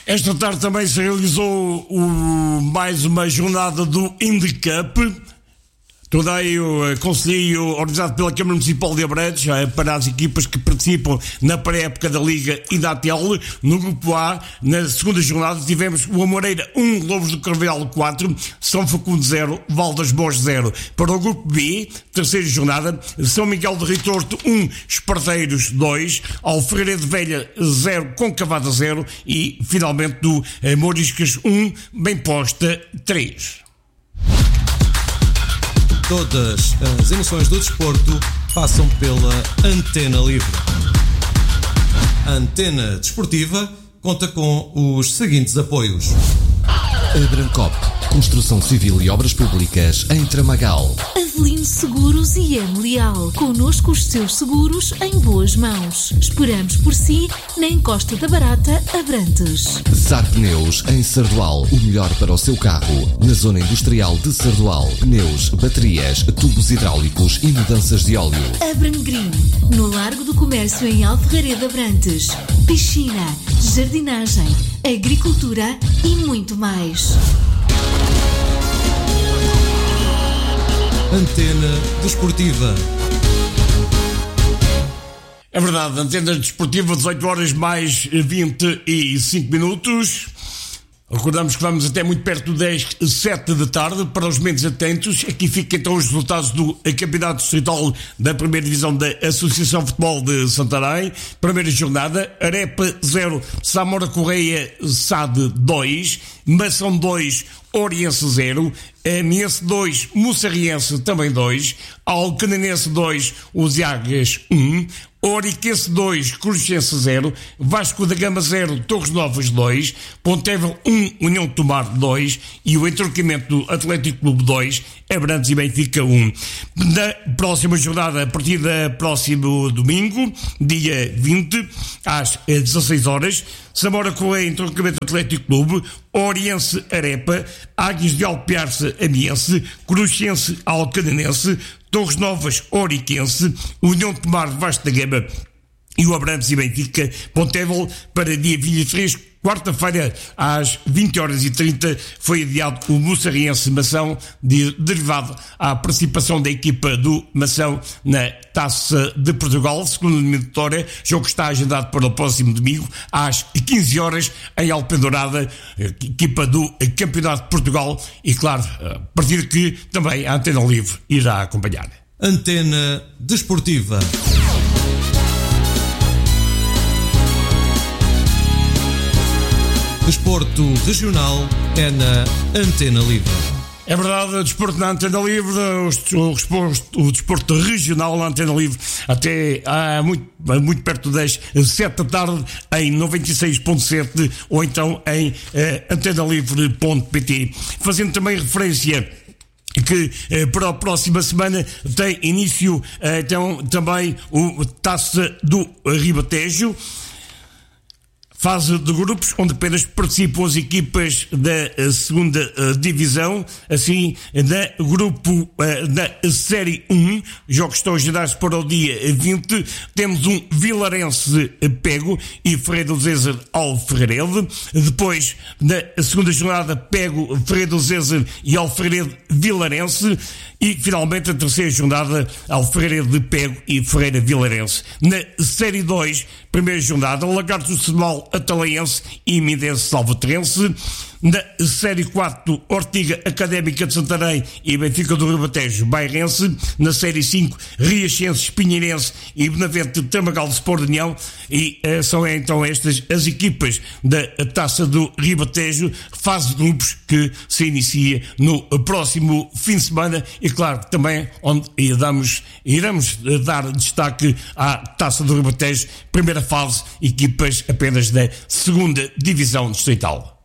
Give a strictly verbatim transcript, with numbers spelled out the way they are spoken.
Esta tarde também se realizou o, mais uma jornada do Indy Cup, torneio concelhio organizado pela Câmara Municipal de Abrantes para as equipas que participam na pré-época da Liga e da A T L. No grupo A, na segunda jornada, tivemos o Amoreira um, Lobos do Carvalhal quatro, São Facundo zero, Val das Boas zero. Para o grupo B, terceira jornada, São Miguel de Ritorto um, Esparteiros dois, Alferreira de Velha zero, Concavada zero e finalmente do Moriscas um, Bem Posta três. Todas as emoções do desporto passam pela Antena Livre. A Antena Desportiva conta com os seguintes apoios: Abrancop, construção civil e obras públicas em Tramagal. Avelino Seguros e M. Leal. Connosco os seus seguros em boas mãos. Esperamos por si na Encosta da Barata, Abrantes. Sar Pneus em Sardual. O melhor para o seu carro. Na zona industrial de Sardual. Pneus, baterias, tubos hidráulicos e mudanças de óleo. Abrangrim. No Largo do Comércio em Alferreira de Abrantes. Piscina, jardinagem, agricultura e muito mais. Antena Desportiva. É verdade, Antena Desportiva, dezoito horas mais vinte e cinco minutos. Recordamos que vamos até muito perto das sete da tarde. Para os menos atentos, aqui ficam então os resultados do Campeonato Distrital da Primeira Divisão da Associação Futebol de Santarém. Primeira jornada, Arepa zero, Samora Correia S A D dois, Mação dois, Oriense zero, Amiense dois, Moçarriense também dois, Alcanenense dois, Uziagas um, Oriquense dois, Cruzense zero, Vasco da Gama zero, Torres Novas dois, Pontevel um, União de Tomar dois e o entroncamento do Atlético Clube dois, Abrantes e Benfica um. Na próxima jornada, a partir do próximo domingo, dia vinte, às dezasseis horas, Samora Correia, entroncamento Atlético Clube, Oriense Arepa, Águias de Alpiarça Amiense, Cruzense Alcanenense, Torres Novas Oriquense, União de Tomar Vasco da Gama e o Abrantes e Benfica Pontevel para dia vinte e três, quarta-feira, às vinte horas e trinta, foi adiado o Moçarriense Mação, de, derivado à participação da equipa do Mação na Taça de Portugal, segunda eliminatória, jogo que está agendado para o próximo domingo, às quinze horas, em Alpendurada, equipa do Campeonato de Portugal, e claro, a partir que também a Antena Livre irá acompanhar. Antena Desportiva. Desporto regional é na Antena Livre. É verdade, o desporto na Antena Livre, o desporto, o desporto regional na Antena Livre, até ah, muito, muito perto das sete da tarde, em noventa e seis ponto sete ou então em eh, antena livre ponto pt. Fazendo também referência que eh, para a próxima semana tem início eh, então também o Taça do Ribatejo, fase de grupos, onde apenas participam as equipas da segunda uh, divisão. Assim, no grupo uh, da Série um, jogos estão agendados para o dia vinte, temos um Vilarense Pego e Ferreira do Zezer Alferrede. Depois, na segunda jornada, Pego, Ferreira do Zezer e Alferrede Vilarense. E, finalmente, a terceira jornada, Alferrede de Pego e Ferreira Vilarense. Na Série dois, primeira jornada, Lagartos do Setúbal Atalaense e Midense Salvatrense. Na Série quatro, Ortiga Académica de Santarém e Benfica do Ribatejo Bairense. Na Série cinco, Riachense Espinheirense e Benavente Tramagal de Sport de União. E eh, são então estas as equipas da Taça do Ribatejo, fase de grupos que se inicia no próximo fim de semana. E claro, também onde iremos, iremos dar destaque à Taça do Ribatejo, primeira fase, equipas apenas da segunda divisão distrital.